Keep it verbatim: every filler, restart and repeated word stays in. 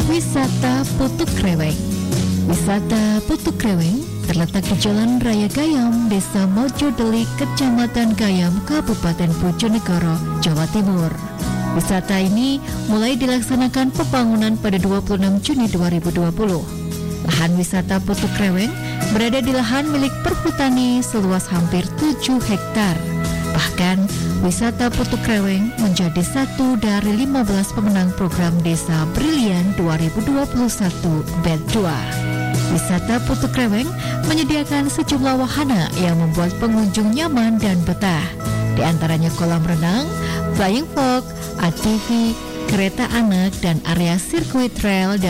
Wisata Putu Kreweng. Wisata Putu Kreweng terletak di Jalan Raya Gayam, Desa Mojodeli, Kecamatan Gayam, Kabupaten Bojonegoro, Jawa Timur. Wisata ini mulai dilaksanakan pembangunan pada dua puluh enam Juni dua ribu dua puluh. Lahan wisata Putu Kreweng berada di lahan milik perhutani seluas hampir tujuh hektar. Bahkan, wisata Putu Kreweng menjadi satu dari lima belas pemenang program Desa Brilian dua ribu dua puluh satu Batch dua. Wisata Putu Kreweng menyediakan sejumlah wahana yang membuat pengunjung nyaman dan betah. Di antaranya kolam renang, flying fox, A T V, kereta anak, dan area sirkuit trail